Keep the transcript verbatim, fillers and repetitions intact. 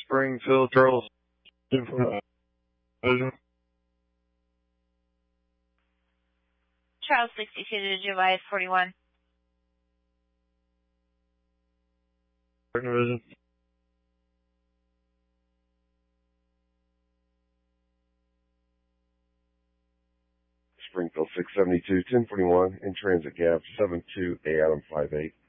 Springfield, Charles. Vision. Charles sixty-two to July forty-one. Vision. Springfield six seventy-two, ten forty-one, in transit cab seven two A Adam five eight.